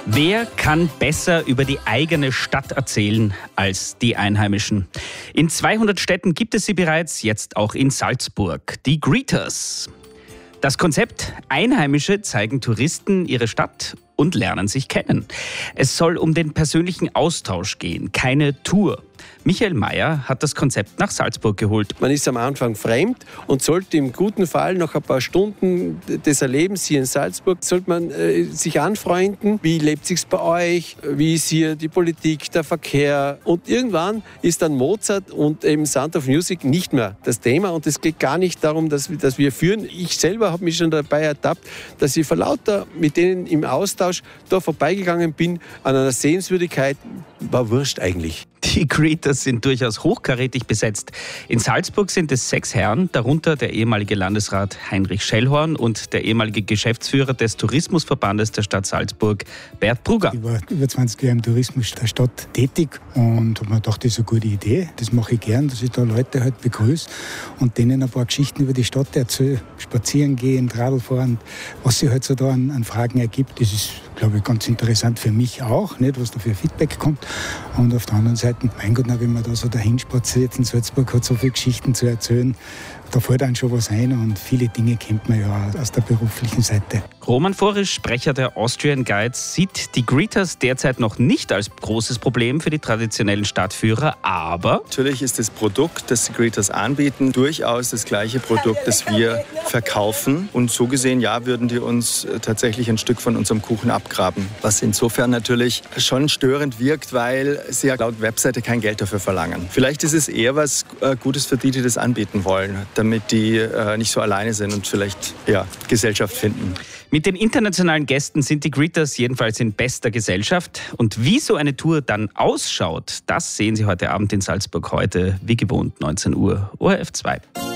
Wer kann besser über die eigene Stadt erzählen als die Einheimischen? In 200 Städten gibt es sie bereits, jetzt auch in Salzburg. Die Greeters. Das Konzept: Einheimische zeigen Touristen ihre Stadt und lernen sich kennen. Es soll um den persönlichen Austausch gehen, keine Tour. Michael Mayer hat das Konzept nach Salzburg geholt. Man ist am Anfang fremd und sollte im guten Fall nach ein paar Stunden des Erlebens hier in Salzburg, sollte man sich anfreunden. Wie lebt sich's bei euch? Wie ist hier die Politik, der Verkehr? Und irgendwann ist dann Mozart und eben Sound of Music nicht mehr das Thema. Und es geht gar nicht darum, dass wir führen. Ich selber habe mich schon dabei ertappt, dass ich vor lauter mit denen im Austausch da vorbeigegangen bin an einer Sehenswürdigkeit. War wurscht eigentlich. Die Greeters sind durchaus hochkarätig besetzt. In Salzburg sind es 6 Herren, darunter der ehemalige Landesrat Heinrich Schellhorn und der ehemalige Geschäftsführer des Tourismusverbandes der Stadt Salzburg, Bert Brugger. Ich war über 20 Jahre im Tourismus der Stadt tätig und habe mir gedacht, das ist eine gute Idee. Das mache ich gern, dass ich da Leute halt begrüße und denen ein paar Geschichten über die Stadt erzähle. Spazieren gehen, Radl fahren, was sich halt so da an Fragen ergibt. Das ist, glaube ich, ganz interessant für mich auch, nicht, was da für Feedback kommt. Und auf der anderen Seite, mein Gott, wenn man da so dahin spaziert in Salzburg, hat so viele Geschichten zu erzählen. Da fällt einem schon was ein und viele Dinge kennt man ja aus der beruflichen Seite. Roman Forisch, Sprecher der Austrian Guides, sieht die Greeters derzeit noch nicht als großes Problem für die traditionellen Stadtführer, aber... Natürlich ist das Produkt, das die Greeters anbieten, durchaus das gleiche Produkt, das wir verkaufen. Und so gesehen, ja, würden die uns tatsächlich ein Stück von unserem Kuchen abgraben. Was insofern natürlich schon störend wirkt, weil sie ja laut Webseite kein Geld dafür verlangen. Vielleicht ist es eher was Gutes für die das anbieten wollen, damit die nicht so alleine sind und vielleicht Gesellschaft finden. Mit den internationalen Gästen sind die Greeters jedenfalls in bester Gesellschaft. Und wie so eine Tour dann ausschaut, das sehen Sie heute Abend in Salzburg, heute wie gewohnt 19 Uhr, ORF 2.